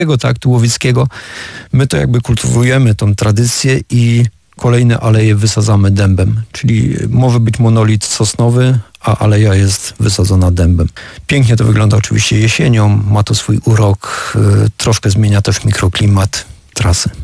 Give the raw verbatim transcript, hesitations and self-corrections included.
traktu łowieckiego. My to jakby kultywujemy tą tradycję i kolejne aleje wysadzamy dębem, czyli może być monolit sosnowy, a aleja jest wysadzona dębem. Pięknie to wygląda oczywiście jesienią, ma to swój urok, troszkę zmienia też mikroklimat trasy.